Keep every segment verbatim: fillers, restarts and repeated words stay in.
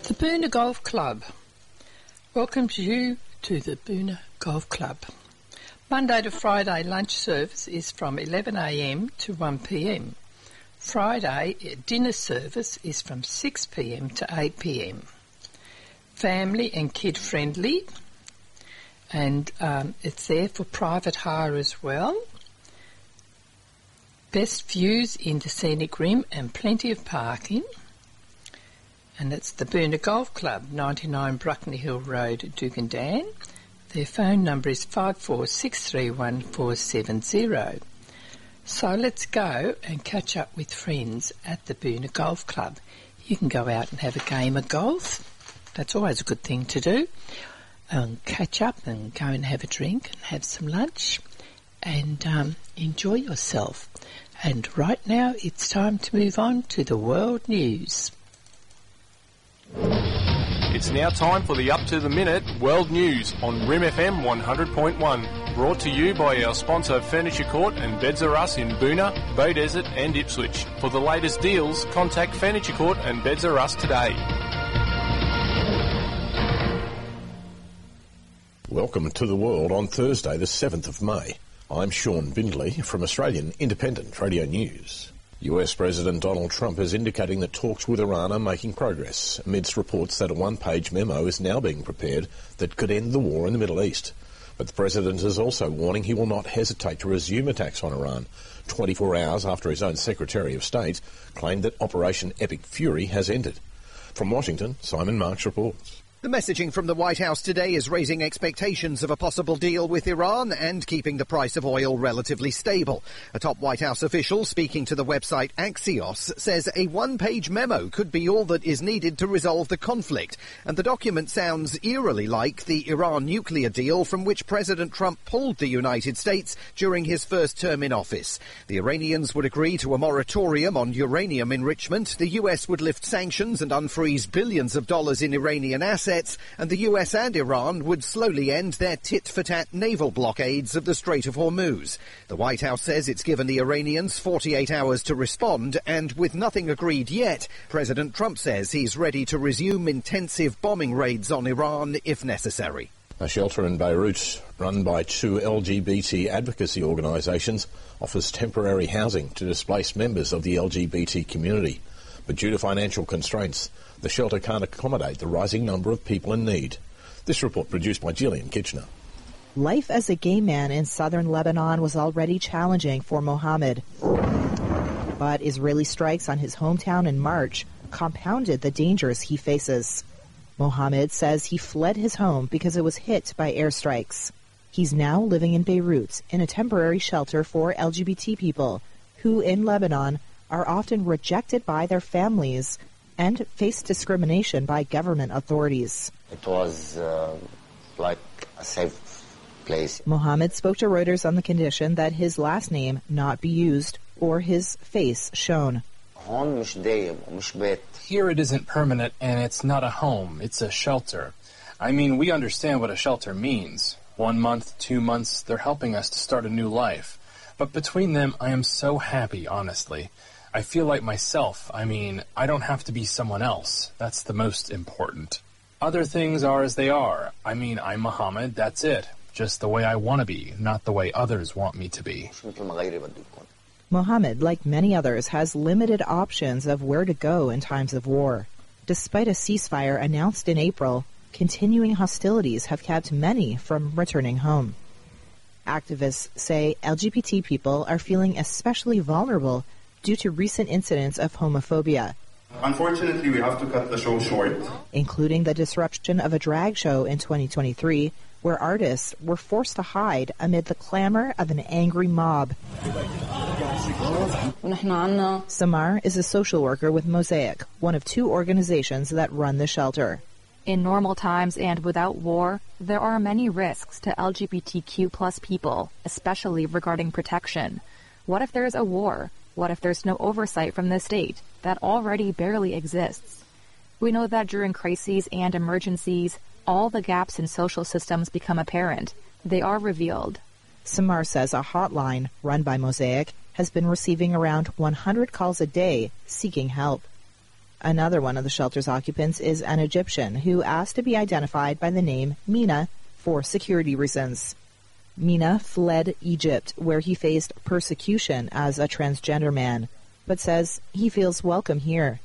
The Boonah Golf Club welcomes you to the Boonah Golf Club. Monday to Friday lunch service is from eleven a m to one p m. Friday dinner service is from six p m to eight p m. Family and kid friendly, and um, it's there for private hire as well. Best views in the scenic rim and plenty of parking. And it's the Boonah Golf Club, ninety-nine Bruckner Hill Road, Dugandan. Their phone number is five four six three one four seven zero. So let's go and catch up with friends at the Boonah Golf Club. You can go out and have a game of golf. That's always a good thing to do. And catch up and go and have a drink and have some lunch and um, enjoy yourself. And right now it's time to move on to the world news. It's now time for the up-to-the-minute World News on R I M F M one hundred point one. Brought to you by our sponsor Furniture Court and Beds R Us in Boonah, Beaudesert and Ipswich. For the latest deals, contact Furniture Court and Beds R Us today. Welcome to the world on Thursday the seventh of May. I'm Sean Bindley from Australian Independent Radio News. U S President Donald Trump is indicating that talks with Iran are making progress amidst reports that a one-page memo is now being prepared that could end the war in the Middle East. But the president is also warning he will not hesitate to resume attacks on Iran, twenty-four hours after his own Secretary of State claimed that Operation Epic Fury has ended. From Washington, Simon Marks reports. The messaging from the White House today is raising expectations of a possible deal with Iran and keeping the price of oil relatively stable. A top White House official speaking to the website Axios says a one-page memo could be all that is needed to resolve the conflict. And the document sounds eerily like the Iran nuclear deal from which President Trump pulled the United States during his first term in office. The Iranians would agree to a moratorium on uranium enrichment. The U S would lift sanctions and unfreeze billions of dollars in Iranian assets. And the U S and Iran would slowly end their tit-for-tat naval blockades of the Strait of Hormuz. The White House says it's given the Iranians forty-eight hours to respond, and with nothing agreed yet, President Trump says he's ready to resume intensive bombing raids on Iran if necessary. A shelter in Beirut, run by two L G B T advocacy organisations, offers temporary housing to displaced members of the L G B T community. But due to financial constraints, the shelter can't accommodate the rising number of people in need. This report produced by Gillian Kitchener. Life as a gay man in southern Lebanon was already challenging for Mohammed. But Israeli strikes on his hometown in March compounded the dangers he faces. Mohammed says he fled his home because it was hit by airstrikes. He's now living in Beirut in a temporary shelter for L G B T people who, in Lebanon, are often rejected by their families and face discrimination by government authorities. It was uh, like a safe place. Mohammed spoke to Reuters on the condition that his last name not be used or his face shown. Here it isn't permanent and it's not a home, it's a shelter. I mean, we understand what a shelter means. One month, two months, they're helping us to start a new life. But between them, I am so happy, honestly. I feel like myself. I mean, I don't have to be someone else. That's the most important. Other things are as they are. I mean, I'm Mohammed, that's it. Just the way I want to be, not the way others want me to be. Mohammed, like many others, has limited options of where to go in times of war. Despite a ceasefire announced in April, continuing hostilities have kept many from returning home. Activists say L G B T people are feeling especially vulnerable due to recent incidents of homophobia. Unfortunately, we have to cut the show short. Including the disruption of a drag show in twenty twenty-three, where artists were forced to hide amid the clamor of an angry mob. Samar is a social worker with Mosaic, one of two organizations that run the shelter. In normal times and without war, there are many risks to L G B T Q plus people, especially regarding protection. What if there's a war? What if there's no oversight from the state that already barely exists? We know that during crises and emergencies, all the gaps in social systems become apparent. They are revealed. Samar says a hotline run by Mosaic has been receiving around one hundred calls a day seeking help. Another one of the shelter's occupants is an Egyptian who asked to be identified by the name Mina for security reasons. Mina fled Egypt, where he faced persecution as a transgender man, but says he feels welcome here.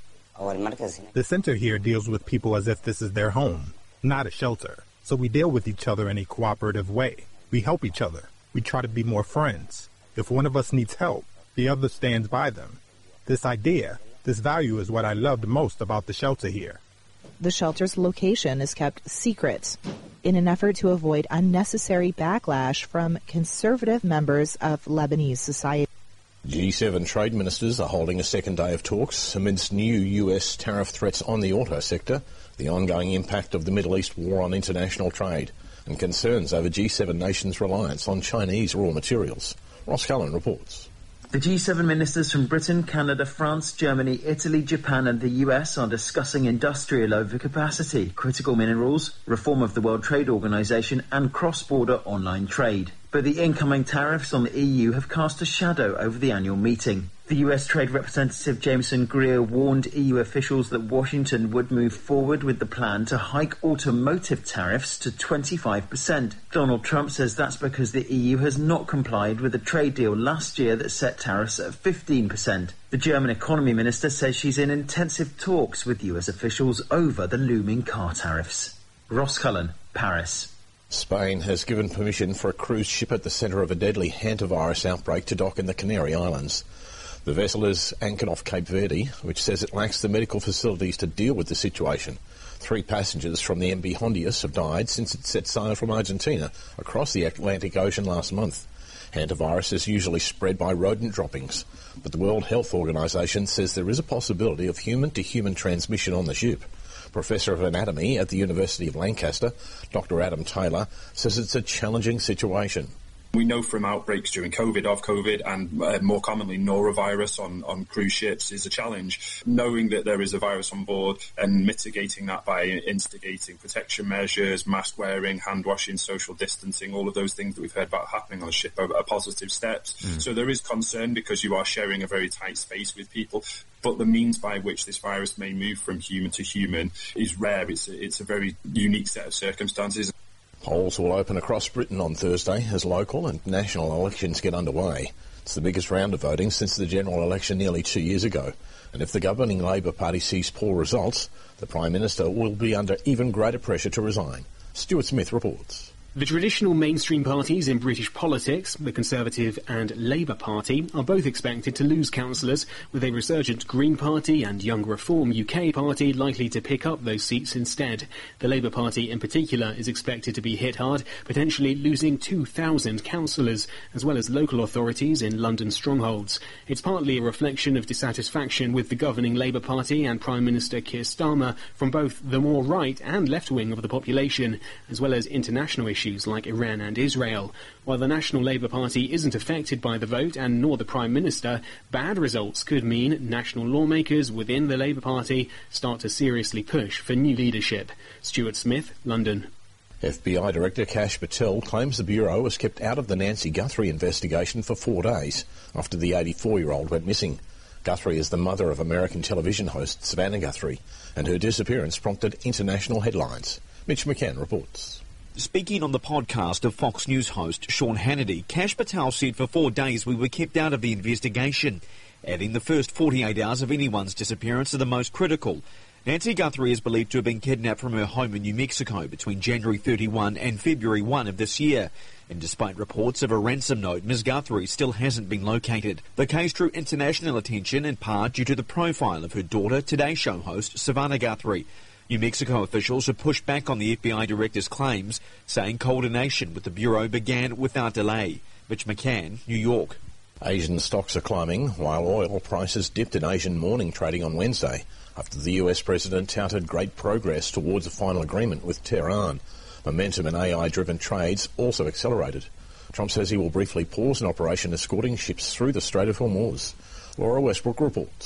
The center here deals with people as if this is their home, not a shelter. So we deal with each other in a cooperative way. We help each other. We try to be more friends. If one of us needs help, the other stands by them. This idea, this value is what I loved most about the shelter here. The shelter's location is kept secret in an effort to avoid unnecessary backlash from conservative members of Lebanese society. G seven trade ministers are holding a second day of talks amidst new U S tariff threats on the auto sector, the ongoing impact of the Middle East war on international trade, and concerns over G seven nations' reliance on Chinese raw materials. Ross Cullen reports. The G seven ministers from Britain, Canada, France, Germany, Italy, Japan and the U S are discussing industrial overcapacity, critical minerals, reform of the World Trade Organization and cross-border online trade. But the incoming tariffs on the E U have cast a shadow over the annual meeting. The U S Trade Representative Jameson Greer warned E U officials that Washington would move forward with the plan to hike automotive tariffs to twenty-five percent. Donald Trump says that's because the E U has not complied with a trade deal last year that set tariffs at fifteen percent. The German economy minister says she's in intensive talks with U S officials over the looming car tariffs. Ross Cullen, Paris. Spain has given permission for a cruise ship at the centre of a deadly hantavirus outbreak to dock in the Canary Islands. The vessel is anchored off Cape Verde, which says it lacks the medical facilities to deal with the situation. Three passengers from the M V Hondius have died since it set sail from Argentina across the Atlantic Ocean last month. Hantavirus is usually spread by rodent droppings, but the World Health Organization says there is a possibility of human-to-human transmission on the ship. Professor of Anatomy at the University of Lancaster, Doctor Adam Taylor, says it's a challenging situation. We know from outbreaks during COVID, of COVID, and uh, more commonly norovirus on, on cruise ships is a challenge. Knowing that there is a virus on board and mitigating that by instigating protection measures, mask wearing, hand washing, social distancing, all of those things that we've heard about happening on a ship are, are positive steps. Mm. So there is concern because you are sharing a very tight space with people. But the means by which this virus may move from human to human is rare. It's a, it's a very unique set of circumstances. Polls will open across Britain on Thursday as local and national elections get underway. It's the biggest round of voting since the general election nearly two years ago. And if the governing Labor Party sees poor results, the Prime Minister will be under even greater pressure to resign. Stuart Smith reports. The traditional mainstream parties in British politics, the Conservative and Labour Party, are both expected to lose councillors, with a resurgent Green Party and Young Reform U K Party likely to pick up those seats instead. The Labour Party in particular is expected to be hit hard, potentially losing two thousand councillors, as well as local authorities in London strongholds. It's partly a reflection of dissatisfaction with the governing Labour Party and Prime Minister Keir Starmer from both the more right and left wing of the population, as well as international issues. Issues like Iran and Israel. While the National Labour Party isn't affected by the vote, and nor the Prime Minister, bad results could mean national lawmakers within the Labour Party start to seriously push for new leadership. Stuart Smith, London. F B I Director Kash Patel claims the Bureau was kept out of the Nancy Guthrie investigation for four days after the eighty-four-year-old went missing. Guthrie is the mother of American television host Savannah Guthrie, and her disappearance prompted international headlines. Mitch McCann reports. Speaking on the podcast of Fox News host Sean Hannity, Kash Patel said for four days we were kept out of the investigation, adding the first forty-eight hours of anyone's disappearance are the most critical. Nancy Guthrie is believed to have been kidnapped from her home in New Mexico between January thirty-first and February first of this year. And despite reports of a ransom note, Miz Guthrie still hasn't been located. The case drew international attention in part due to the profile of her daughter, Today Show host Savannah Guthrie. New Mexico officials have pushed back on the F B I director's claims, saying coordination with the Bureau began without delay. Mitch McCann, New York. Asian stocks are climbing, while oil prices dipped in Asian morning trading on Wednesday, after the U S president touted great progress towards a final agreement with Tehran. Momentum in A I-driven trades also accelerated. Trump says he will briefly pause an operation escorting ships through the Strait of Hormuz. Laura Westbrook reports.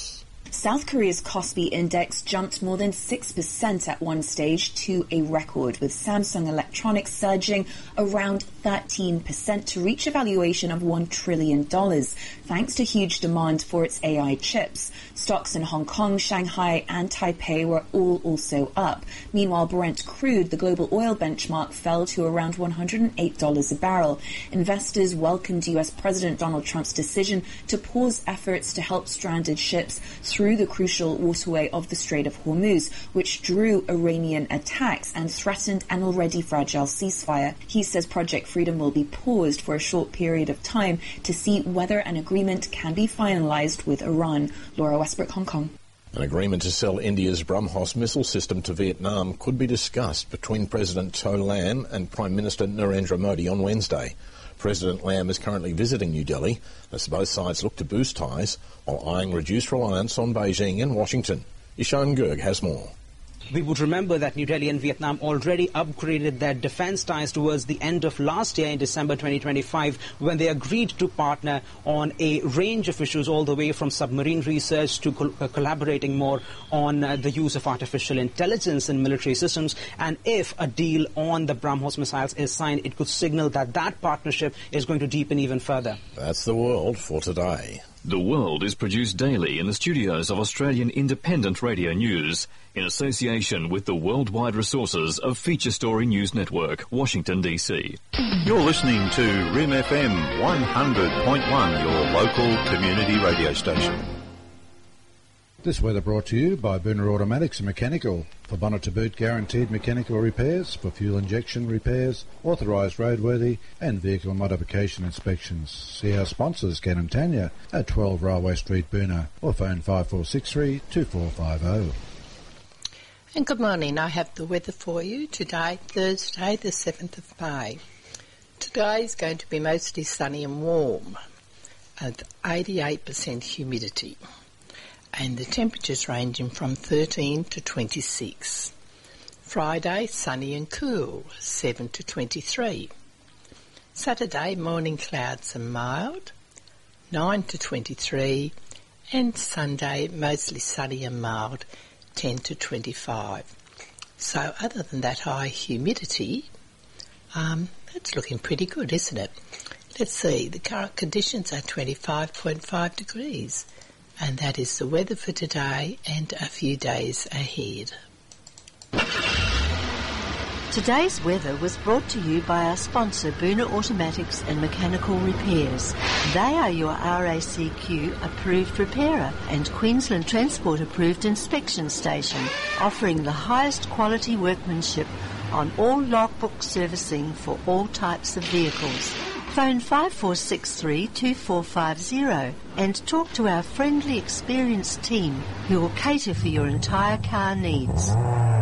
South Korea's Kospi index jumped more than six percent at one stage to a record, with Samsung Electronics surging around thirteen percent to reach a valuation of one trillion dollars, thanks to huge demand for its A I chips. Stocks in Hong Kong, Shanghai and Taipei were all also up. Meanwhile, Brent crude, the global oil benchmark, fell to around one hundred eight dollars a barrel. Investors welcomed U S President Donald Trump's decision to pause efforts to help stranded ships through the crucial waterway of the Strait of Hormuz, which drew Iranian attacks and threatened an already fragile ceasefire. He says Project Freedom will be paused for a short period of time to see whether an agreement can be finalized with Iran. Laura Westbrook, Hong Kong. An agreement to sell India's BrahMos missile system to Vietnam could be discussed between President To Lam and Prime Minister Narendra Modi on Wednesday. President Lam is currently visiting New Delhi as both sides look to boost ties while eyeing reduced reliance on Beijing and Washington. Ishan Gerg has more. We would remember that New Delhi and Vietnam already upgraded their defense ties towards the end of last year in December twenty twenty-five, when they agreed to partner on a range of issues, all the way from submarine research to col- uh, collaborating more on uh, the use of artificial intelligence in military systems. And if a deal on the BrahMos missiles is signed, it could signal that that partnership is going to deepen even further. That's the world for today. The World is produced daily in the studios of Australian Independent Radio News in association with the worldwide resources of Feature Story News Network, Washington, D C. You're listening to R I M F M one hundred point one, your local community radio station. This weather brought to you by Booner Automatics and Mechanical. For bonnet to boot guaranteed mechanical repairs, for fuel injection repairs, authorised roadworthy and vehicle modification inspections. See our sponsors, Ken and Tanya, at twelve Railway Street, Booner, or phone five four six three, two four five zero. And good morning. I have the weather for you today, Thursday the seventh of May. Today is going to be mostly sunny and warm, at eighty-eight percent humidity. And the temperatures ranging from thirteen to twenty-six. Friday, sunny and cool, seven to twenty-three. Saturday, morning clouds and mild, nine to twenty-three. And Sunday, mostly sunny and mild, ten to twenty-five. So other than that high humidity, um, that's looking pretty good, isn't it? Let's see, the current conditions are twenty-five point five degrees. And that is the weather for today and a few days ahead. Today's weather was brought to you by our sponsor, Booner Automatics and Mechanical Repairs. They are your R A C Q approved repairer and Queensland Transport approved inspection station, offering the highest quality workmanship on all logbook servicing for all types of vehicles. Phone five four six three, two four five zero and talk to our friendly, experienced team who will cater for your entire car needs.